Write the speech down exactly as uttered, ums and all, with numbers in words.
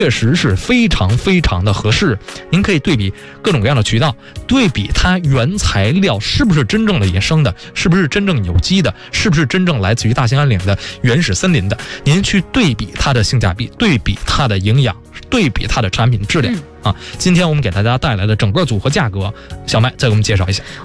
确实是非常非常的合适。您可以对比各种各样的渠道，对比它原材料是不是真正的野生的，是不是真正有机的，是不是真正来自于大兴安岭的原始森林的，您去对比它的性价比，对比它的营养，对比它的产品质量、嗯、啊。今天我们给大家带来的整个组合价格，小麦再给我们介绍一下。